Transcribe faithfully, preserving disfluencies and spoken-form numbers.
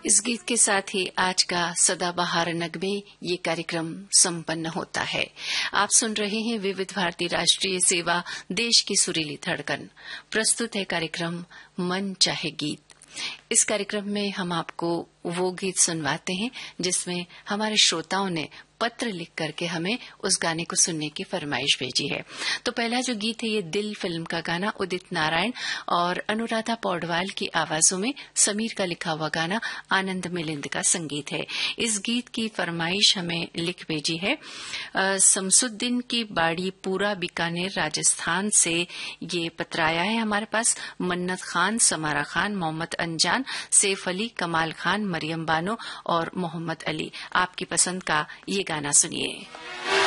इस गीत के साथ ही आज का सदाबहार नगमे ये कार्यक्रम संपन्न होता है। आप सुन रहे हैं विविध भारती राष्ट्रीय सेवा, देश की सुरीली धड़कन। प्रस्तुत है कार्यक्रम मन चाहे गीत। इस कार्यक्रम में हम आपको वो गीत सुनवाते हैं जिसमें हमारे श्रोताओं ने पत्र लिख करके हमें उस गाने को सुनने की फरमाइश भेजी है। तो पहला जो गीत है ये दिल फिल्म का गाना, उदित नारायण और अनुराधा पौडवाल की आवाजों में समीर का लिखा हुआ गाना, आनंद मिलिंद का संगीत है। इस गीत की फरमाइश हमें लिख भेजी है शमसुद्दीन की बाड़ी, पूरा बीकानेर, राजस्थान से ये पत्र आया है हमारे पास। मन्नत खान, समारा खान, मोहम्मद अनजान, सैफ अली, कमाल खान, मरियम बानो और मोहम्मद अली। आपकी पसंद का ये गाना सुनिए।